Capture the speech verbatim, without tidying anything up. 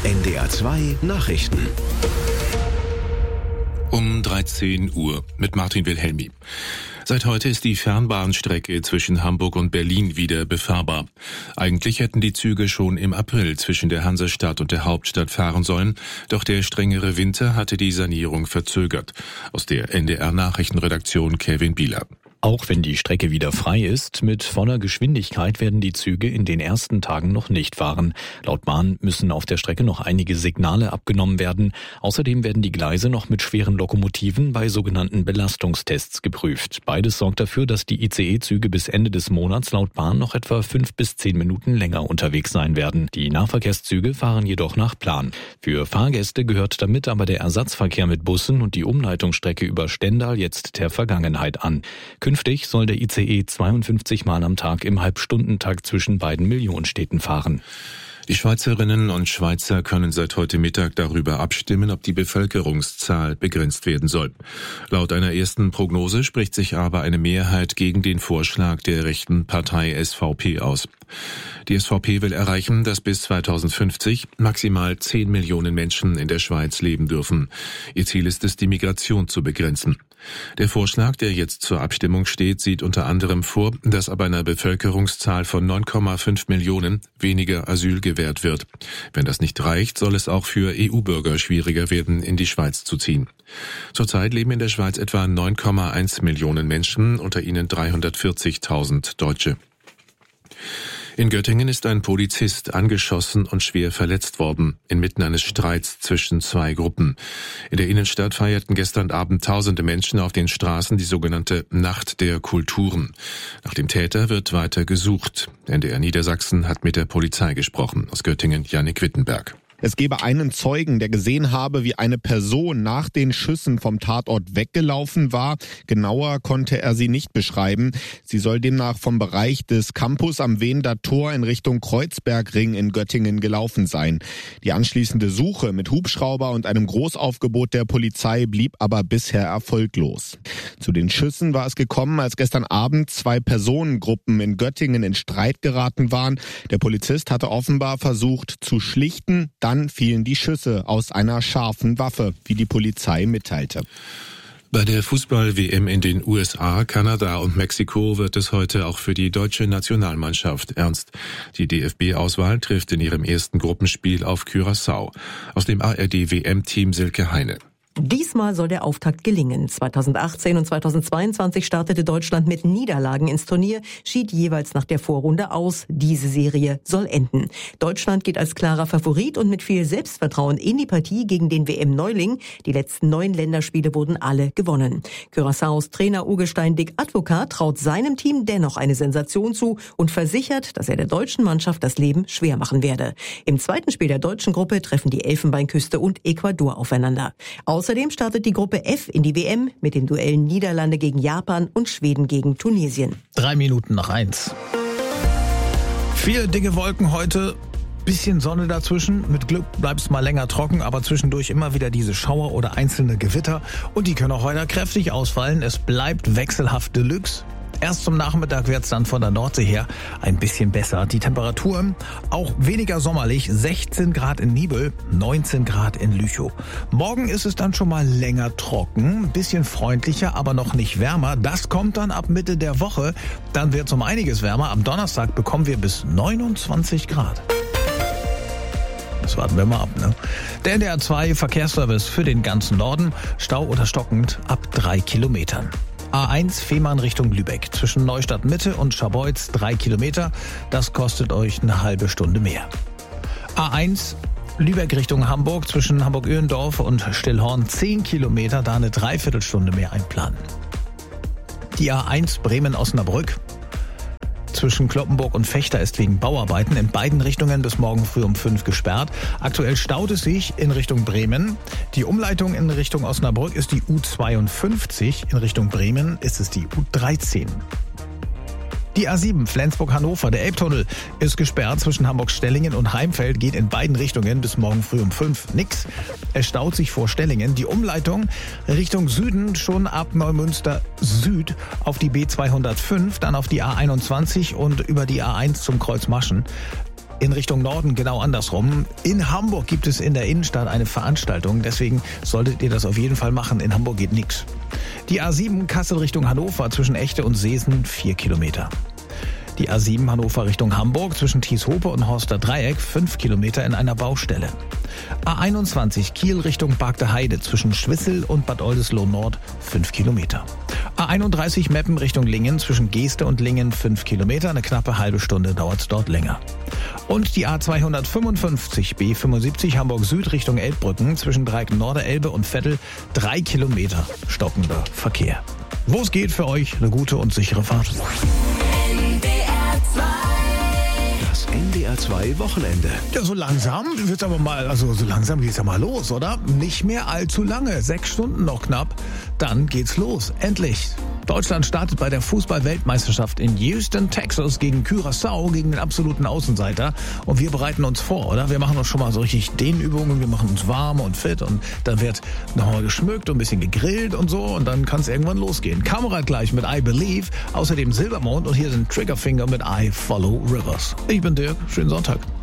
N D R zwei Nachrichten. Um dreizehn Uhr mit Martin Wilhelmi. Seit heute ist die Fernbahnstrecke zwischen Hamburg und Berlin wieder befahrbar. Eigentlich hätten die Züge schon im April zwischen der Hansestadt und der Hauptstadt fahren sollen, doch der strengere Winter hatte die Sanierung verzögert. Aus der N D R-Nachrichtenredaktion Kevin Bieler. Auch wenn die Strecke wieder frei ist, mit voller Geschwindigkeit werden die Züge in den ersten Tagen noch nicht fahren. Laut Bahn müssen auf der Strecke noch einige Signale abgenommen werden. Außerdem werden die Gleise noch mit schweren Lokomotiven bei sogenannten Belastungstests geprüft. Beides sorgt dafür, dass die I C E-Züge bis Ende des Monats laut Bahn noch etwa fünf bis zehn Minuten länger unterwegs sein werden. Die Nahverkehrszüge fahren jedoch nach Plan. Für Fahrgäste gehört damit aber der Ersatzverkehr mit Bussen und die Umleitungsstrecke über Stendal jetzt der Vergangenheit an. Künftig soll der I C E zweiundfünfzig Mal am Tag im Halbstundentakt zwischen beiden Millionenstädten fahren. Die Schweizerinnen und Schweizer können seit heute Mittag darüber abstimmen, ob die Bevölkerungszahl begrenzt werden soll. Laut einer ersten Prognose spricht sich aber eine Mehrheit gegen den Vorschlag der rechten Partei S V P aus. Die S V P will erreichen, dass bis zweitausendfünfzig maximal zehn Millionen Menschen in der Schweiz leben dürfen. Ihr Ziel ist es, die Migration zu begrenzen. Der Vorschlag, der jetzt zur Abstimmung steht, sieht unter anderem vor, dass ab einer Bevölkerungszahl von neun Komma fünf Millionen weniger Asyl gewährt wird. Wenn das nicht reicht, soll es auch für E U-Bürger schwieriger werden, in die Schweiz zu ziehen. Zurzeit leben in der Schweiz etwa neun Komma eins Millionen Menschen, unter ihnen dreihundertvierzigtausend Deutsche. In Göttingen ist ein Polizist angeschossen und schwer verletzt worden, inmitten eines Streits zwischen zwei Gruppen. In der Innenstadt feierten gestern Abend tausende Menschen auf den Straßen die sogenannte Nacht der Kulturen. Nach dem Täter wird weiter gesucht. N D R Niedersachsen hat mit der Polizei gesprochen. Aus Göttingen Jannik Wittenberg. Es gebe einen Zeugen, der gesehen habe, wie eine Person nach den Schüssen vom Tatort weggelaufen war. Genauer konnte er sie nicht beschreiben. Sie soll demnach vom Bereich des Campus am Wehender Tor in Richtung Kreuzbergring in Göttingen gelaufen sein. Die anschließende Suche mit Hubschrauber und einem Großaufgebot der Polizei blieb aber bisher erfolglos. Zu den Schüssen war es gekommen, als gestern Abend zwei Personengruppen in Göttingen in Streit geraten waren. Der Polizist hatte offenbar versucht zu schlichten. Dann fielen die Schüsse aus einer scharfen Waffe, wie die Polizei mitteilte. Bei der Fußball-W M in den U S A, Kanada und Mexiko wird es heute auch für die deutsche Nationalmannschaft ernst. Die D F B-Auswahl trifft in ihrem ersten Gruppenspiel auf Curaçao. Aus dem A R D-W M-Team Silke Heine. Diesmal soll der Auftakt gelingen. zweitausendachtzehn und zweitausendzweiundzwanzig startete Deutschland mit Niederlagen ins Turnier, schied jeweils nach der Vorrunde aus. Diese Serie soll enden. Deutschland geht als klarer Favorit und mit viel Selbstvertrauen in die Partie gegen den W M-Neuling. Die letzten neun Länderspiele wurden alle gewonnen. Curaçaos Trainer Uwe Stein-Dick Advokat traut seinem Team dennoch eine Sensation zu und versichert, dass er der deutschen Mannschaft das Leben schwer machen werde. Im zweiten Spiel der deutschen Gruppe treffen die Elfenbeinküste und Ecuador aufeinander. Außerdem startet die Gruppe F in die W M mit den Duellen Niederlande gegen Japan und Schweden gegen Tunesien. Drei Minuten nach eins. Viele dicke Wolken heute, bisschen Sonne dazwischen. Mit Glück bleibt es mal länger trocken, aber zwischendurch immer wieder diese Schauer oder einzelne Gewitter. Und die können auch heute kräftig ausfallen. Es bleibt wechselhaft Deluxe. Erst zum Nachmittag wird es dann von der Nordsee her ein bisschen besser. Die Temperaturen auch weniger sommerlich, sechzehn Grad in Nibel, neunzehn Grad in Lüchow. Morgen ist es dann schon mal länger trocken, ein bisschen freundlicher, aber noch nicht wärmer. Das kommt dann ab Mitte der Woche. Dann wird es um einiges wärmer. Am Donnerstag bekommen wir bis neunundzwanzig Grad. Das warten wir mal ab, ne? Der N D R zwei Verkehrsservice für den ganzen Norden. Stau oder stockend ab drei Kilometern. A eins Fehmarn Richtung Lübeck. Zwischen Neustadt Mitte und Scharbeutz drei Kilometer. Das kostet euch eine halbe Stunde mehr. A eins Lübeck Richtung Hamburg. Zwischen Hamburg-Öhendorf und Stillhorn zehn Kilometer. Da eine Dreiviertelstunde mehr einplanen. Die A eins Bremen-Osnabrück. Zwischen Cloppenburg und Vechta ist wegen Bauarbeiten in beiden Richtungen bis morgen früh um fünf gesperrt. Aktuell staut es sich in Richtung Bremen. Die Umleitung in Richtung Osnabrück ist die U zweiundfünfzig. In Richtung Bremen ist es die U dreizehn. Die A sieben Flensburg-Hannover, der Elbtunnel, ist gesperrt zwischen Hamburg-Stellingen und Heimfeld, geht in beiden Richtungen bis morgen früh um fünf. Nix. Es staut sich vor Stellingen. Die Umleitung Richtung Süden schon ab Neumünster Süd auf die B zweihundertfünf, dann auf die A einundzwanzig und über die A eins zum Kreuz Maschen. in Richtung Norden genau andersrum. In Hamburg gibt es in der Innenstadt eine Veranstaltung, deswegen solltet ihr das auf jeden Fall machen. In Hamburg geht nichts. Die A sieben Kassel Richtung Hannover zwischen Echte und Seesen vier Kilometer. Die A sieben Hannover Richtung Hamburg zwischen Thieshope und Horster Dreieck fünf Kilometer in einer Baustelle. A einundzwanzig Kiel Richtung Bargte Heide zwischen Schwissel und Bad Oldesloe Nord fünf Kilometer. A einunddreißig Meppen Richtung Lingen zwischen Geeste und Lingen fünf Kilometer, eine knappe halbe Stunde dauert es dort länger. Und die A zweihundertfünfundfünfzig B fünfundsiebzig Hamburg Süd Richtung Elbbrücken zwischen Dreieck Norderelbe und Vettel drei Kilometer stockender Verkehr. Wo es geht für euch, eine gute und sichere Fahrt. Das N D R zwei Wochenende. Ja, so langsam wird's aber mal, also so langsam geht's ja mal los, oder? Nicht mehr allzu lange, sechs Stunden noch knapp, dann geht's los, endlich. Deutschland startet bei der Fußball-Weltmeisterschaft in Houston, Texas gegen Curaçao, gegen den absoluten Außenseiter. Und wir bereiten uns vor, oder? Wir machen uns schon mal so richtig Dehnübungen, wir machen uns warm und fit und dann wird nochmal geschmückt und ein bisschen gegrillt und so und dann kann es irgendwann losgehen. Kamerad gleich mit I Believe, außerdem Silbermond und hier sind Triggerfinger mit I Follow Rivers. Ich bin Dirk, schönen Sonntag.